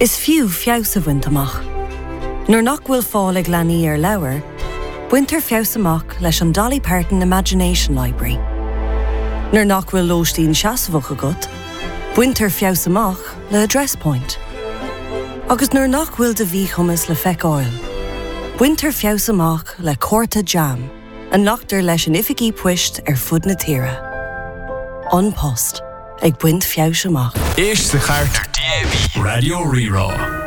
Is fiú fios a bhaint amach. Nuair nach bhfuil fáil ag leanaí ar leabhar, buintear fios amach leis an Dolly Parton Imagination Library. Nuair nach bhfuil lóistín seasmhach agat, buintear fios amach le Address Point. Agus nuair nach bhfuil de bhí chumas le feiceáil, buintear fios amach le Córta Jam, an nachtar leis an ificí puist ar fud na tíre. An Post, ag buint fios amach. Is de Gaart DAB Radio Rerá.